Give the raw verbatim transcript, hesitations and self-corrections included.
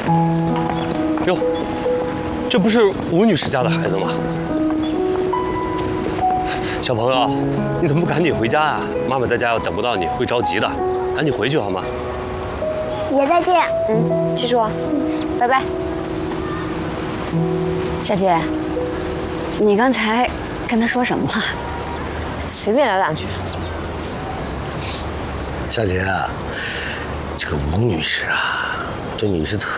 哟，这不是吴女士家的孩子吗？小朋友，你怎么不赶紧回家呀？妈妈在家要等不到你会着急的，赶紧回去好吗？ 爷再见。 嗯，记住啊，拜拜。 小姐，你刚才跟他说什么了？ 随便聊两句。 夏姐啊，这个吴女士啊，对你是特